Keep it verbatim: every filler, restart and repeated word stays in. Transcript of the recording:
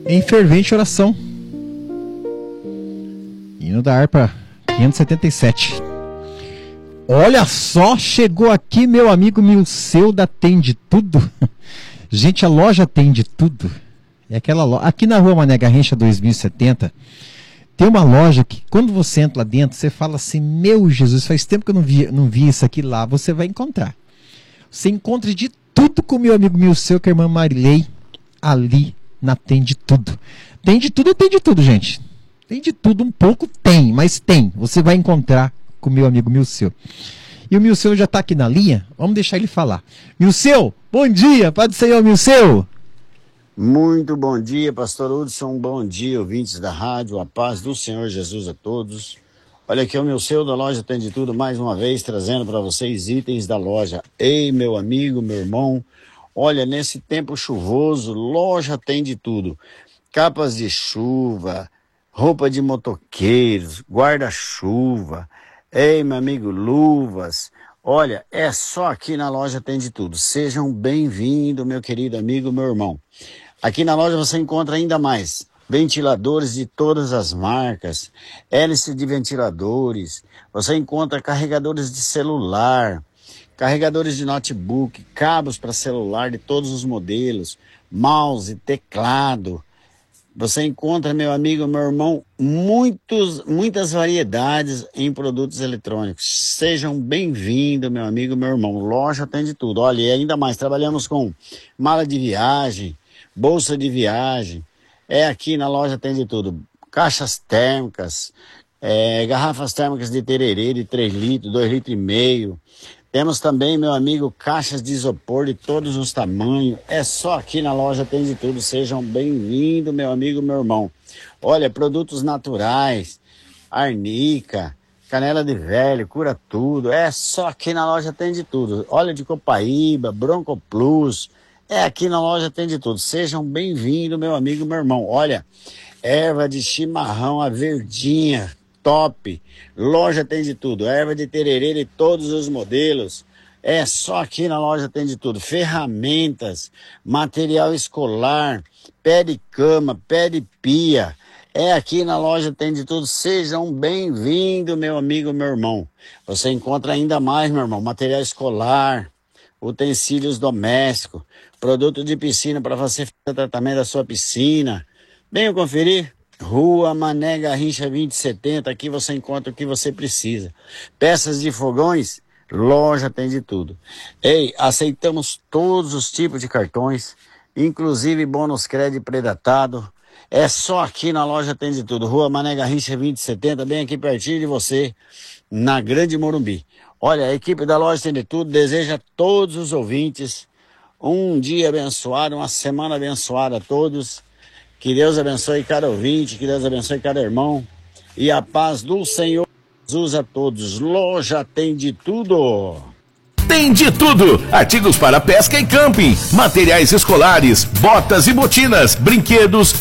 em fervente oração. Hino da harpa quinhentos e setenta e sete. Olha só, chegou aqui meu amigo Milceu da Tem de Tudo. Gente, a loja tem de tudo. É aquela loja. Aqui na rua Mané Garrincha dois mil e setenta, tem uma loja que quando você entra lá dentro, você fala assim, meu Jesus, faz tempo que eu não vi, não vi isso aqui lá. Você vai encontrar. Você encontra de tudo com o meu amigo Milceu, que é a irmã Marilei, ali na Tem de Tudo. Tem de tudo e tem de tudo, gente. Tem de tudo, um pouco tem, mas tem. Você vai encontrar com o meu amigo Milceu. E o Milceu já está aqui na linha, vamos deixar ele falar. Milceu, bom dia, Pai do Senhor, Milceu. Muito bom dia, pastor Hudson, bom dia, ouvintes da rádio, a paz do Senhor Jesus a todos. Olha aqui, o Milceu da loja Tem de Tudo, mais uma vez, trazendo para vocês itens da loja. Ei, meu amigo, meu irmão, olha, nesse tempo chuvoso, loja Tem de Tudo. Capas de chuva, roupa de motoqueiros, guarda-chuva. Ei, meu amigo, luvas. Olha, é só aqui na loja Tem de Tudo. Sejam bem-vindos, meu querido amigo, meu irmão. Aqui na loja você encontra ainda mais ventiladores de todas as marcas, hélice de ventiladores, você encontra carregadores de celular, carregadores de notebook, cabos para celular de todos os modelos, mouse, teclado. Você encontra, meu amigo, meu irmão, muitos, muitas variedades em produtos eletrônicos. Sejam bem-vindos, meu amigo, meu irmão. Loja Tem de Tudo. Olha, e ainda mais, trabalhamos com mala de viagem, bolsa de viagem. É aqui na loja Tem de Tudo. Caixas térmicas, é, garrafas térmicas de tererê de três litros, dois litros e meio. Temos também, meu amigo, caixas de isopor de todos os tamanhos. É só aqui na loja Tem de Tudo. Sejam bem-vindos, meu amigo, meu irmão. Olha, produtos naturais, arnica, canela de velho, cura tudo. É só aqui na loja Tem de Tudo. Óleo de copaíba, Bronco Plus. É aqui na loja Tem de Tudo. Sejam bem-vindos, meu amigo, meu irmão. Olha, erva de chimarrão, a verdinha. Top, loja Tem de Tudo, erva de tererê de todos os modelos, é só aqui na loja Tem de Tudo, ferramentas, material escolar, pé de cama, pé de pia, é aqui na loja Tem de Tudo. Sejam bem-vindos, meu amigo, meu irmão. Você encontra ainda mais, meu irmão, material escolar, utensílios domésticos, produto de piscina para você fazer o tratamento da sua piscina. Venham conferir. Rua Mané Garrincha vinte e setenta, aqui você encontra o que você precisa. Peças de fogões, loja Tem de Tudo. Ei, aceitamos todos os tipos de cartões, inclusive bônus crédito predatado. É só aqui na loja Tem de Tudo. Rua Mané Garrincha vinte e setenta, bem aqui pertinho de você, na Grande Morumbi. Olha, a equipe da loja Tem de Tudo deseja a todos os ouvintes um dia abençoado, uma semana abençoada a todos. Que Deus abençoe cada ouvinte, que Deus abençoe cada irmão. E a paz do Senhor Jesus a todos. Loja Tem de Tudo. Tem de tudo, artigos para pesca e camping, materiais escolares, botas e botinas, brinquedos,